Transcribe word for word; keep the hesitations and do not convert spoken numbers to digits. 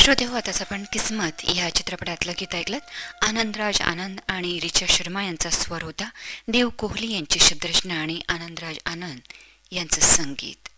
श्रोते हो, आताच आपण किस्मत या चित्रपटातलं गीत ऐकलं. आनंदराज आनंद आणि रिचा शर्मा यांचा स्वर होता. देव कोहली यांची शब्दरचना आणि आनंदराज आनंद यांचं संगीत.